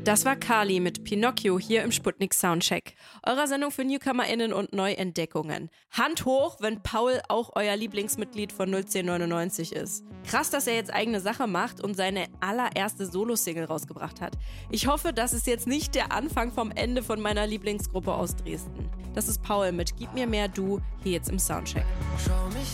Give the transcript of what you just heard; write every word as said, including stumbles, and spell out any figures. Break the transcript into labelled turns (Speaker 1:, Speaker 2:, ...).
Speaker 1: Das war Kali mit Pinocchio hier im Sputnik Soundcheck, eurer Sendung für NewcomerInnen und Neuentdeckungen. Hand hoch, wenn Paul auch euer Lieblingsmitglied von null zehn neunundneunzig ist. Krass, dass er jetzt eigene Sache macht und seine allererste Solo-Single rausgebracht hat. Ich hoffe, das ist jetzt nicht der Anfang vom Ende von meiner Lieblingsgruppe aus Dresden. Das ist Paul mit Gib mir mehr du, hier jetzt im Soundcheck.
Speaker 2: Schau mich